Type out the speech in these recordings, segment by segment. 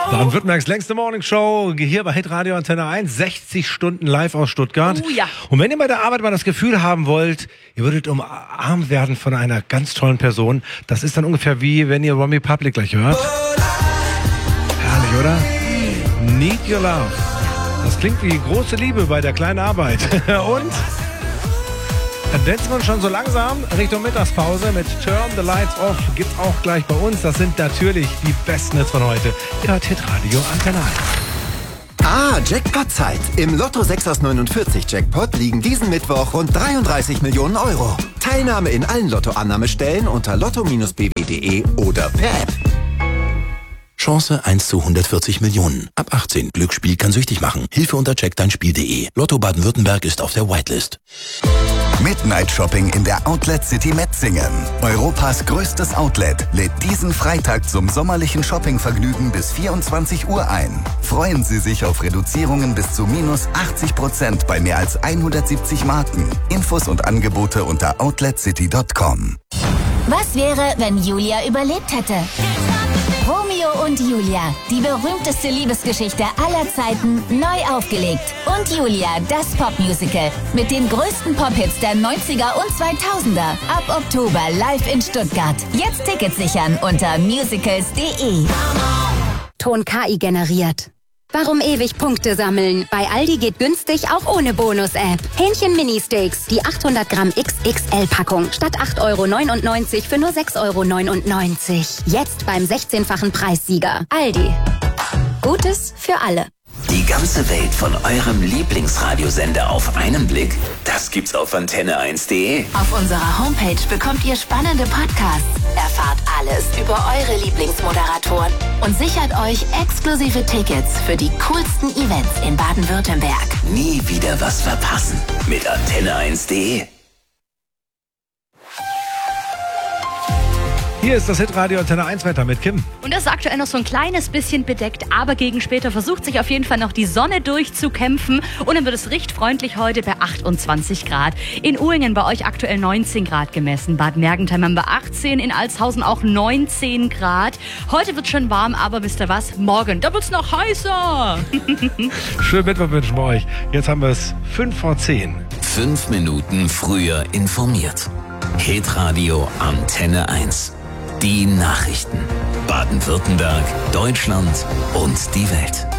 Baden-Württembergs längste Morningshow hier bei Hitradio Antenne 1, 60 Stunden live aus Stuttgart. Oh ja. Und wenn ihr bei der Arbeit mal das Gefühl haben wollt, ihr würdet umarmt werden von einer ganz tollen Person, das ist dann ungefähr wie wenn ihr Romy Public gleich hört. Herrlich, oder? Need Your Love. Das klingt wie große Liebe bei der kleinen Arbeit. Und dann tanzen wir schon so langsam Richtung Mittagspause mit Turn the Lights Off. Gibt's auch gleich bei uns. Das sind natürlich die besten Hits von heute. Ihr hört Hitradio Antenne 1. Jackpot-Zeit. Im Lotto 6 aus 49 Jackpot liegen diesen Mittwoch rund 33 Millionen Euro. Teilnahme in allen Lotto-Annahmestellen unter lotto-bw.de oder per App. Chance 1 zu 140 Millionen. Ab 18. Glücksspiel kann süchtig machen. Hilfe unter checkdeinspiel.de. Lotto Baden-Württemberg ist auf der Whitelist. Midnight Shopping in der Outlet City Metzingen. Europas größtes Outlet lädt diesen Freitag zum sommerlichen Shoppingvergnügen bis 24 Uhr ein. Freuen Sie sich auf Reduzierungen bis zu minus 80% bei mehr als 170 Marken. Infos und Angebote unter outletcity.com. Was wäre, wenn Julia überlebt hätte? Romeo und Julia, die berühmteste Liebesgeschichte aller Zeiten, neu aufgelegt. Und Julia, das Popmusical mit den größten Pop-Hits der 90er und 2000er. Ab Oktober live in Stuttgart. Jetzt Tickets sichern unter musicals.de. Ton KI generiert. Warum ewig Punkte sammeln? Bei Aldi geht günstig auch ohne Bonus-App. Hähnchen-Mini-Steaks, die 800 Gramm XXL-Packung. Statt 8,99 € für nur 6,99 €. Jetzt beim 16-fachen Preissieger. Aldi. Gutes für alle. Die ganze Welt von eurem Lieblingsradiosender auf einen Blick? Das gibt's auf antenne1.de. Auf unserer Homepage bekommt ihr spannende Podcasts, erfahrt alles über eure Lieblingsmoderatoren und sichert euch exklusive Tickets für die coolsten Events in Baden-Württemberg. Nie wieder was verpassen mit antenne1.de. Hier ist das Hitradio Antenne 1 Wetter mit Kim. Und das ist aktuell noch so ein kleines bisschen bedeckt, aber gegen später versucht sich auf jeden Fall noch die Sonne durchzukämpfen. Und dann wird es recht freundlich heute bei 28 Grad. In Uhringen bei euch aktuell 19 Grad gemessen. Bad Mergentheim haben wir 18, in Altshausen auch 19 Grad. Heute wird schon warm, aber wisst ihr was? Morgen, da wird es noch heißer. Schönen Mittwoch wünschen wir euch. Jetzt haben wir es 5:10. 5 Minuten früher informiert. Hitradio Antenne 1. Die Nachrichten. Baden-Württemberg, Deutschland und die Welt.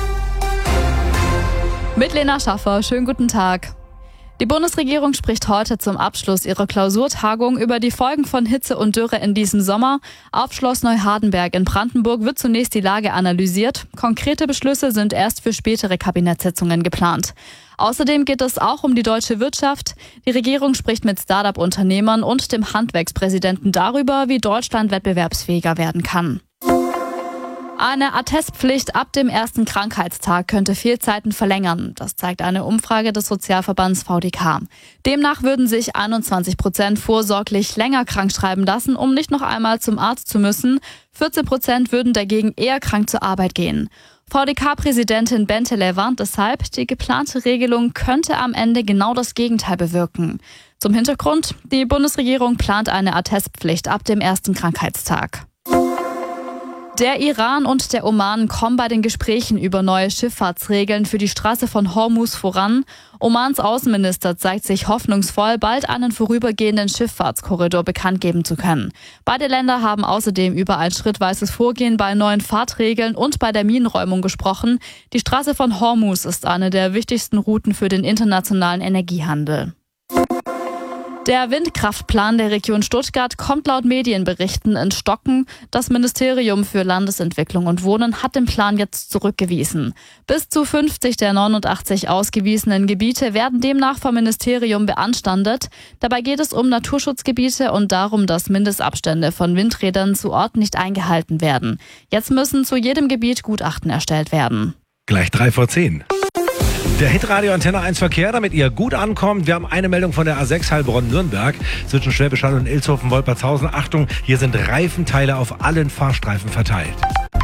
Mit Lena Schaffer, schönen guten Tag. Die Bundesregierung spricht heute zum Abschluss ihrer Klausurtagung über die Folgen von Hitze und Dürre in diesem Sommer. Auf Schloss Neuhardenberg in Brandenburg wird zunächst die Lage analysiert. Konkrete Beschlüsse sind erst für spätere Kabinettssitzungen geplant. Außerdem geht es auch um die deutsche Wirtschaft. Die Regierung spricht mit Start-up-Unternehmern und dem Handwerkspräsidenten darüber, wie Deutschland wettbewerbsfähiger werden kann. Eine Attestpflicht ab dem ersten Krankheitstag könnte Fehlzeiten verlängern. Das zeigt eine Umfrage des Sozialverbands VDK. Demnach würden sich 21% vorsorglich länger krankschreiben lassen, um nicht noch einmal zum Arzt zu müssen. 14% würden dagegen eher krank zur Arbeit gehen. VDK-Präsidentin Benteler warnt deshalb, die geplante Regelung könnte am Ende genau das Gegenteil bewirken. Zum Hintergrund, die Bundesregierung plant eine Attestpflicht ab dem ersten Krankheitstag. Der Iran und der Oman kommen bei den Gesprächen über neue Schifffahrtsregeln für die Straße von Hormuz voran. Omans Außenminister zeigt sich hoffnungsvoll, bald einen vorübergehenden Schifffahrtskorridor bekannt geben zu können. Beide Länder haben außerdem über ein schrittweises Vorgehen bei neuen Fahrtregeln und bei der Minenräumung gesprochen. Die Straße von Hormuz ist eine der wichtigsten Routen für den internationalen Energiehandel. Der Windkraftplan der Region Stuttgart kommt laut Medienberichten ins Stocken. Das Ministerium für Landesentwicklung und Wohnen hat den Plan jetzt zurückgewiesen. Bis zu 50 der 89 ausgewiesenen Gebiete werden demnach vom Ministerium beanstandet. Dabei geht es um Naturschutzgebiete und darum, dass Mindestabstände von Windrädern zu Ort nicht eingehalten werden. Jetzt müssen zu jedem Gebiet Gutachten erstellt werden. Gleich 3:10. Der Hitradio Antenne 1 Verkehr, damit ihr gut ankommt. Wir haben eine Meldung von der A6 Heilbronn-Nürnberg zwischen Schwäbisch Hall und Ilshofen-Wolpertshausen. Achtung, hier sind Reifenteile auf allen Fahrstreifen verteilt.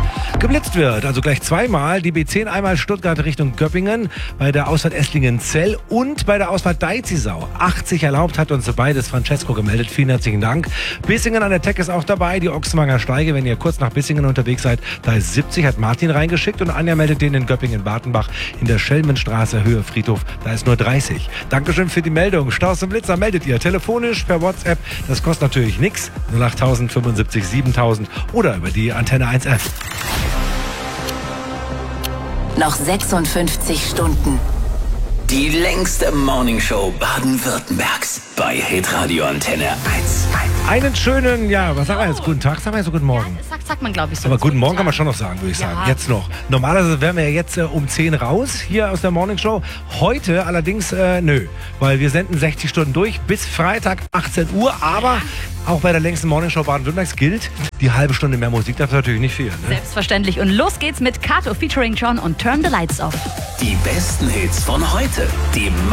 geblitzt wird. Also gleich zweimal. Die B10 einmal Stuttgart Richtung Göppingen, bei der Ausfahrt Esslingen-Zell und bei der Ausfahrt Deizisau. 80 erlaubt, hat uns beides Francesco gemeldet. Vielen herzlichen Dank. Bissingen an der Teck ist auch dabei. Die Ochsenwanger Steige, wenn ihr kurz nach Bissingen unterwegs seid, da ist 70, hat Martin reingeschickt. Und Anja meldet den in Göppingen-Bartenbach in der Schelmenstraße, Höhe Friedhof. Da ist nur 30. Dankeschön für die Meldung. Staus und Blitzer meldet ihr telefonisch, per WhatsApp. Das kostet natürlich nichts. 08000 75 7000 oder über die Antenne 1 App. Noch 56 Stunden. Die längste Morningshow Baden-Württembergs bei Hitradio Antenne 1. Einen schönen, ja, was sagen wir jetzt? Guten Tag, sagen wir jetzt so guten Morgen. Ja, sagt man, glaube ich, so. Aber guten Morgen kann man schon noch sagen, würde ich sagen. Jetzt noch. Normalerweise wären wir ja jetzt um 10 raus, hier aus der Morningshow. Heute allerdings, nö, weil wir senden 60 Stunden durch bis Freitag 18 Uhr. Aber auch bei der längsten Morningshow Baden-Württembergs gilt, die halbe Stunde mehr Musik darf natürlich nicht fehlen. Ne? Selbstverständlich. Und los geht's mit Kato featuring John und Turn the Lights Off. Die besten Hits von heute. Die